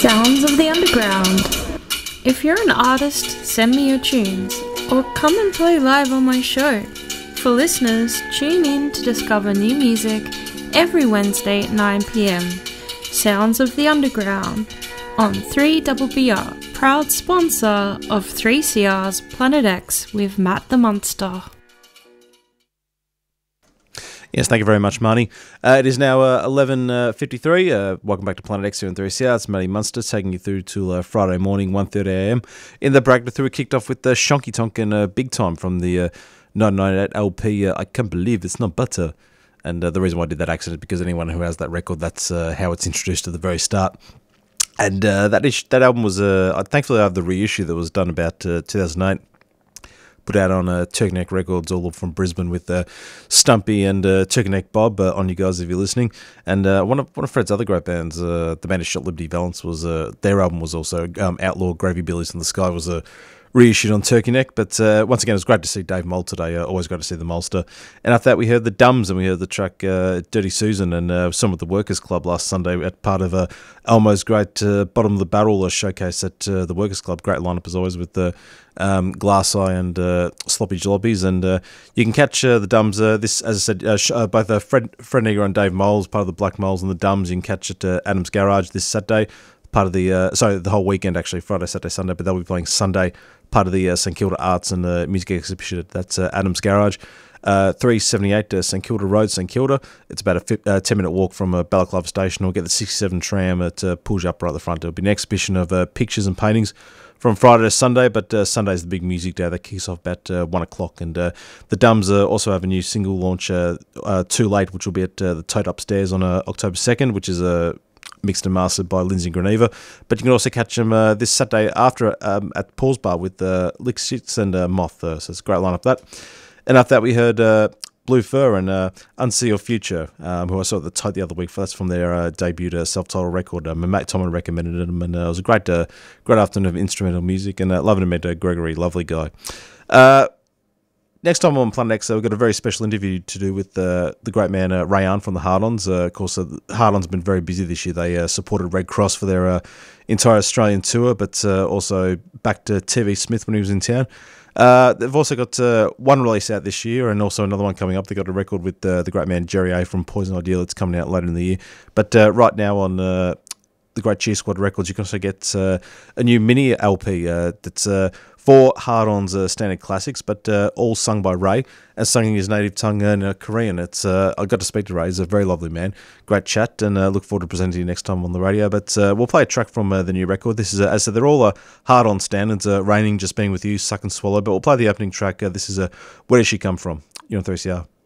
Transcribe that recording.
Sounds of the Underground. If you're an artist, send me your tunes, or come and play live on my show. For listeners, tune in to discover new music every Wednesday at 9 p.m. Sounds of the Underground on 3BBR, proud sponsor of 3CR's Planet X with Matt the Monster. Yes, thank you very much, Marnie. It is now 11:53. Welcome back to Planet X here in 3CR. It's Matty Munster taking you through to Friday morning, 1:30 a.m. In the breakthrough, we kicked off with the Shonky Tonk and Big Time from the 1998 LP, I Can't Believe It's Not Butter. And the reason why I did that accent is because anyone who has that record, that's how it's introduced at the very start. And that album was, thankfully I have the reissue that was done about 2008. Put out on Turkey Records, all up from Brisbane, with Stumpy and Turkey Bob on you guys if you're listening. And one of Fred's other great bands, the band is Shot Liberty Valance, was their album was also Outlaw Gravy Billies in the Sky was reissued on Turkey Neck. But once again, it was great to see Dave Mould today. Always great to see the Molster. And after that, we heard the Dums and we heard the track Dirty Susan and some of the Workers Club last Sunday at part of Elmo's great Bottom of the Barrel showcase at the Workers Club. Great lineup as always with the Glass Eye and Sloppy Jalopies. And you can catch the Dums, this, as I said, both Fred Nigger and Dave Moles, part of the Black Moles and the Dums. You can catch at Adam's Garage this Saturday. Part of the, the whole weekend actually, Friday, Saturday, Sunday, but they'll be playing Sunday, part of the St Kilda Arts and Music Exhibition. That's Adam's Garage, 378 St Kilda Road, St Kilda. It's about a 10-minute walk from Balaclava Station. Or get the 67 tram that pulls you up right at the front. It'll be an exhibition of pictures and paintings from Friday to Sunday, but Sunday's the big music day that kicks off about 1 o'clock. And the Dums also have a new single launch, Too Late, which will be at the Tote Upstairs on October 2nd, which is mixed and mastered by Lindsay Greneva. But you can also catch them this Saturday after at Paul's Bar with Lick Six and Moth. So it's a great lineup that. And after that, we heard Blue Fur and Unsee Your Future, who I saw at the Tote the other week. That's from their debut self-titled record. Matt Tomlin recommended them, and it was a great afternoon of instrumental music. And loving to meet Gregory, lovely guy. Next time on Planet X, we've got a very special interview to do with the great man Rayan from the Hard-Ons. Of course, the Hard-Ons have been very busy this year. They supported Red Cross for their entire Australian tour, but also back to TV Smith when he was in town. They've also got one release out this year and also another one coming up. They got a record with the great man Jerry A from Poison Ideal that's coming out later in the year. But right now on the great Cheer Squad Records, you can also get a new mini LP that's 4 Hard-Ons standard classics, but all sung by Ray and sung in his native tongue in Korean. It's I got to speak to Ray. He's a very lovely man. Great chat, and look forward to presenting you next time on the radio. But we'll play a track from the new record. This is, as I said, they're all Hard-On standards. Raining, Just Being With You, Suck and Swallow. But we'll play the opening track. This is Where Does She Come From? You're on 3CR.